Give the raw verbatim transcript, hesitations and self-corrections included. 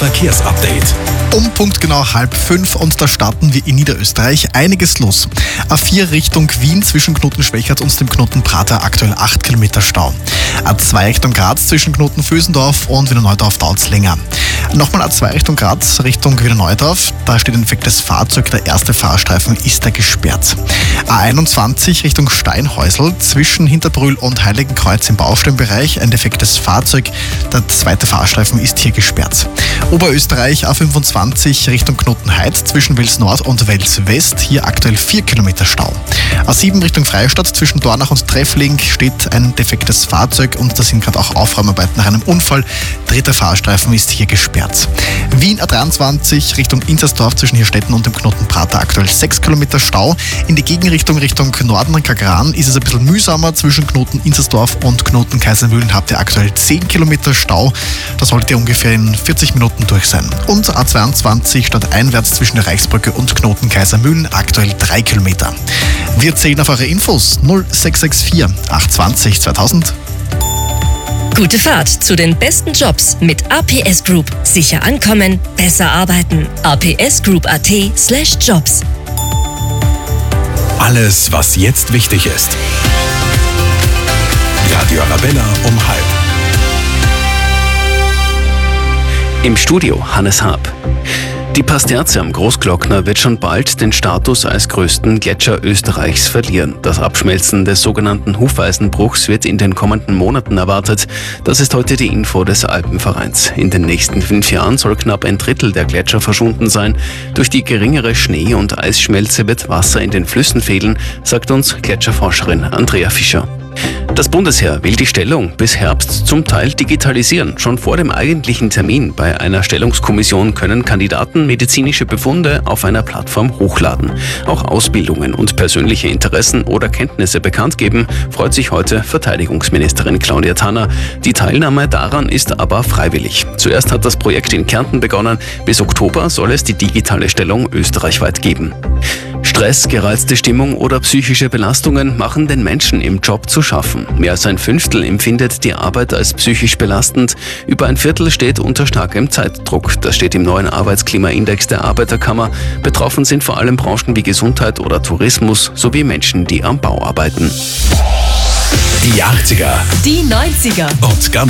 Verkehrsupdate. Um punktgenau halb fünf und da starten wir in Niederösterreich. Einiges los. A vier Richtung Wien zwischen Knoten Schwechat und dem Knoten Prater aktuell acht Kilometer Stau. A zwei Richtung Graz zwischen Knoten Vösendorf und Wiener Neudorf dauert es länger. Nochmal A zwei Richtung Graz Richtung Wiener Neudorf. Da steht ein defektes Fahrzeug. Der erste Fahrstreifen ist da gesperrt. A einundzwanzig Richtung Steinhäusl zwischen Hinterbrühl und Heiligenkreuz im Baustellenbereich. Ein defektes Fahrzeug. Der zweite Fahrstreifen ist hier gesperrt. Oberösterreich A fünfundzwanzig Richtung Knotenheit zwischen Wels Nord und Wels West. Hier aktuell vier Kilometer Stau. A sieben Richtung Freistadt zwischen Dornach und Treffling steht ein defektes Fahrzeug und da sind gerade auch Aufräumarbeiten nach einem Unfall. Dritter Fahrstreifen ist hier gesperrt. Wien A dreiundzwanzig Richtung Inzersdorf zwischen Hirstetten und dem Knoten Prater aktuell sechs Kilometer Stau. In die Gegenrichtung Richtung Norden Kagran ist es ein bisschen mühsamer. Zwischen Knoten Inzersdorf und Knoten Kaisermühlen habt ihr aktuell zehn Kilometer Stau. Da sollte ungefähr in vierzig Minuten durch sein. Und A zweiundzwanzig stadteinwärts zwischen der Reichsbrücke und Knoten Kaisermühlen aktuell drei Kilometer. Wir zählen auf eure Infos null sechs sechs vier acht zwei null zweitausend. Gute Fahrt zu den besten Jobs mit A P S Group. Sicher ankommen, besser arbeiten. a p s group punkt a t slash jobs. Alles, was jetzt wichtig ist. Radio Arabella um halb. Im Studio Hannes Haab. Die Pasterze am Großglockner wird schon bald den Status als größten Gletscher Österreichs verlieren. Das Abschmelzen des sogenannten Hufeisenbruchs wird in den kommenden Monaten erwartet. Das ist heute die Info des Alpenvereins. In den nächsten fünf Jahren soll knapp ein Drittel der Gletscher verschwunden sein. Durch die geringere Schnee- und Eisschmelze wird Wasser in den Flüssen fehlen, sagt uns Gletscherforscherin Andrea Fischer. Das Bundesheer will die Stellung bis Herbst zum Teil digitalisieren. Schon vor dem eigentlichen Termin bei einer Stellungskommission können Kandidaten medizinische Befunde auf einer Plattform hochladen. Auch Ausbildungen und persönliche Interessen oder Kenntnisse bekannt geben, freut sich heute Verteidigungsministerin Claudia Tanner. Die Teilnahme daran ist aber freiwillig. Zuerst hat das Projekt in Kärnten begonnen. Bis Oktober soll es die digitale Stellung österreichweit geben. Stress, gereizte Stimmung oder psychische Belastungen machen den Menschen im Job zu schaffen. Mehr als ein Fünftel empfindet die Arbeit als psychisch belastend. Über ein Viertel steht unter starkem Zeitdruck. Das steht im neuen Arbeitsklimaindex der Arbeiterkammer. Betroffen sind vor allem Branchen wie Gesundheit oder Tourismus sowie Menschen, die am Bau arbeiten. Die achtziger Die neunziger. und ganz